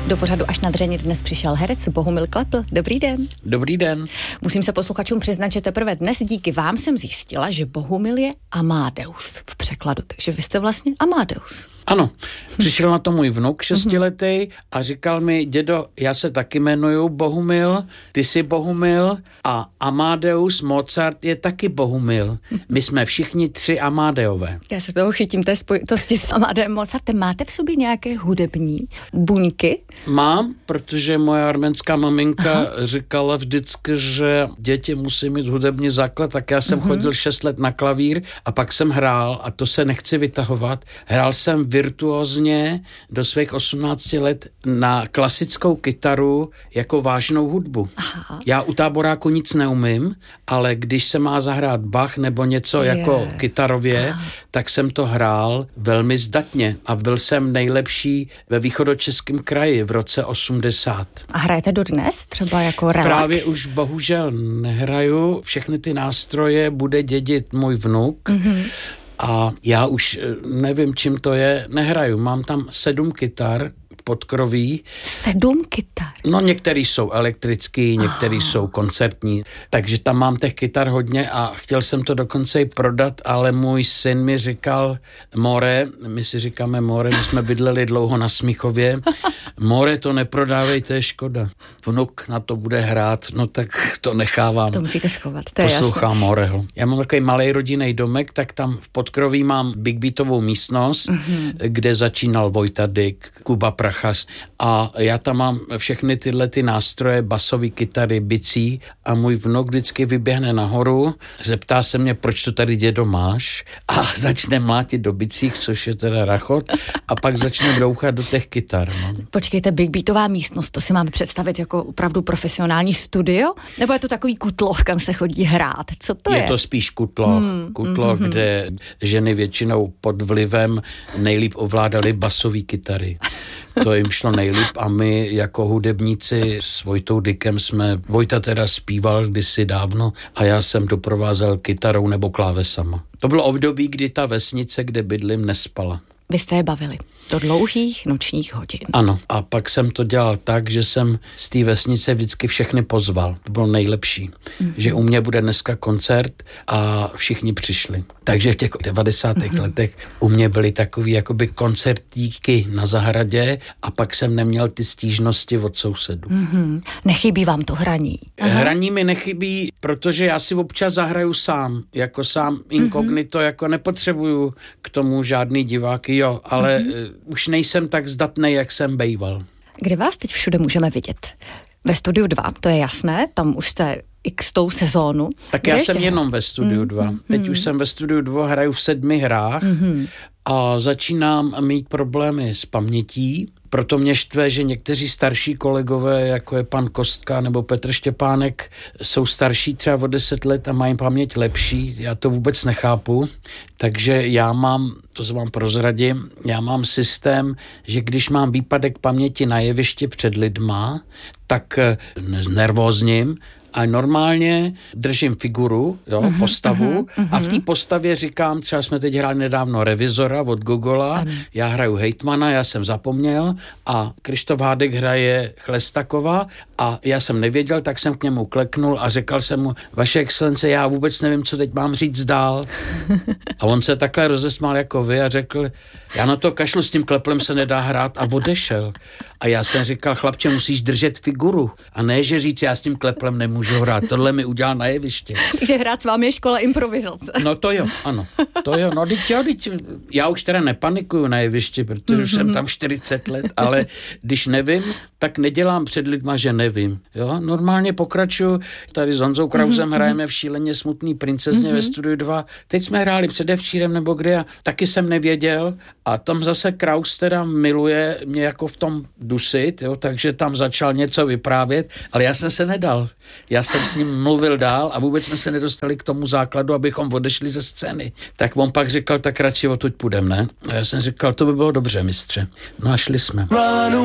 Do pořadu Až na dřeň dnes přišel herec Bohumil Klepl. Dobrý den. Dobrý den. Musím se posluchačům přiznat, že teprve dnes díky vám jsem zjistila, že Bohumil je Amadeus v překladu. Takže vy jste vlastně Amadeus. Ano, přišel na to můj vnuk 6letý a říkal mi: dědo, já se taky jmenuju Bohumil, ty jsi Bohumil a Amadeus Mozart je taky Bohumil. My jsme všichni 3 Amadeové. Já se toho chytím té spojitosti s Amadeem Mozartem. Máte v sobě nějaké hudební buňky? Mám, protože moje arménská maminka říkala vždycky, že děti musí mít hudební základ, tak já jsem chodil 6 let na klavír a pak jsem hrál, a to se nechci vytahovat. Hrál jsem virtuózně do svých 18 let na klasickou kytaru jako vážnou hudbu. Aha. Já u táboráku nic neumím, ale když se má zahrát Bach nebo něco jako kytarově, tak jsem to hrál velmi zdatně a byl jsem nejlepší ve východočeském kraji v roce 80. A hrajete dodnes třeba jako relax? Právě už bohužel nehraju. Všechny ty nástroje bude dědit můj vnuk. A já už nevím, čím to je, nehraju. Mám tam 7 kytar podkroví. 7 kytar? No, některý jsou elektrický, některý jsou koncertní, takže tam mám těch kytar hodně a chtěl jsem to dokonce i prodat, ale můj syn mi říkal: More, my si říkáme More, my jsme bydleli dlouho na Smíchově, More, to neprodávej, to je škoda. Vnuk na to bude hrát, no tak to nechávám. To musíte schovat, to je poslouchám Moreho. Já mám takový malej rodinný domek, tak tam v podkroví mám big beatovou místnost, kde začínal Vojta Dyk, Kuba Prachař, a já tam mám všechny tyhle ty nástroje, basové kytary, bicí, a můj vnuk vždycky vyběhne nahoru, zeptá se mě, proč to tady, dědo, máš, a začne mlátit do bicích, což je teda rachot, a pak začne brouchat do těch kytar. No. Počkejte, big beatová místnost, to si máme představit jako opravdu profesionální studio? Nebo je to takový kutloch, kam se chodí hrát? Co to je? Je to spíš kutloch, kde ženy většinou pod vlivem nejlíp ovládaly basové kytary. To jim šlo nejlíp a my jako hudebníci s Vojtou Dykem jsme, Vojta teda zpíval kdysi dávno a já jsem doprovázel kytarou nebo klávesama. To bylo období, kdy ta vesnice, kde bydlím, nespala. Vy jste je bavili do dlouhých nočních hodin. Ano, a pak jsem to dělal tak, že jsem z té vesnice vždycky všechny pozval. To bylo nejlepší, že u mě bude dneska koncert a všichni přišli. Takže v těch 90. letech u mě byly takový jakoby koncertíky na zahradě a pak jsem neměl ty stížnosti od sousedů. Nechybí vám to hraní? Hraní mi nechybí, protože já si občas zahraju sám, jako sám inkognito, jako nepotřebuju k tomu žádný diváky, jo, ale už nejsem tak zdatnej, jak jsem bejval. Kde vás teď všude můžeme vidět? Ve Studiu 2, to je jasné, tam už jste x-tou sezónu. Tak já jsem jenom ve Studiu 2. Teď už jsem ve Studiu 2, hraju v 7 hrách a začínám mít problémy s pamětí. Proto mě štve, že někteří starší kolegové, jako je pan Kostka nebo Petr Štěpánek, jsou starší třeba o 10 let a mají paměť lepší. Já to vůbec nechápu. Takže já mám, to se vám prozradím, já mám systém, že když mám výpadek paměti na jevišti před lidma, tak nervózním a normálně držím figuru, jo, postavu a v té postavě říkám, třeba jsme teď hráli nedávno Revizora od Gogola, já hraju hejtmana, já jsem zapomněl a Krištof Hádek hraje Chlestakova a já jsem nevěděl, tak jsem k němu kleknul a řekl jsem mu: Vaše excelence, já vůbec nevím, co teď mám říct dál. A on se takhle rozesmál jako vy a řekl: já na to kašlu, s tím Kleplem se nedá hrát, a odešel. A já jsem říkal: chlapče, musíš držet figuru a ne, že říct, já s tím Kleplem nemůžu hrát, tohle mi udělal na jevišti. Takže hrát s vámi je škola improvizace. No to jo, ano, to jo, no teď já už teda nepanikuju na jevišti, protože už jsem tam 40 let, ale když nevím, tak nedělám před lidma, že nevím, jo, normálně pokračuju, tady s Honzou Krausem hrajeme v Šíleně smutný princezně ve Studiu 2, teď jsme hráli předevčírem nebo kdy a taky jsem nevěděl a tam zase Kraus teda miluje mě jako v tom dusit, jo, takže tam začal něco vyprávět, ale já jsem se nedal. Já jsem s ním mluvil dál a vůbec jsme se nedostali k tomu základu, abychom odešli ze scény. Tak on pak říkal, tak radši odtud půjdem, ne? A já jsem říkal, to by bylo dobře, mistře. No a šli jsme.